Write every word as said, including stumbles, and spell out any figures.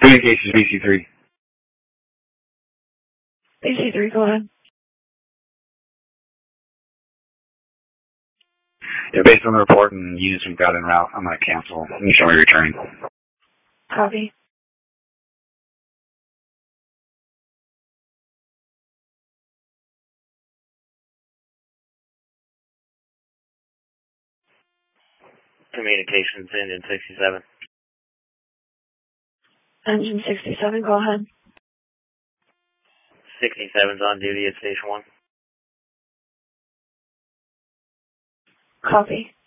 Communications B C three. B C three, go ahead. Yeah, based on the report and units we've got en route, I'm going to cancel and show me returning. Copy. Communications, engine sixty-seven. Engine sixty-seven, go ahead. sixty-seven's on duty at Station one. Copy.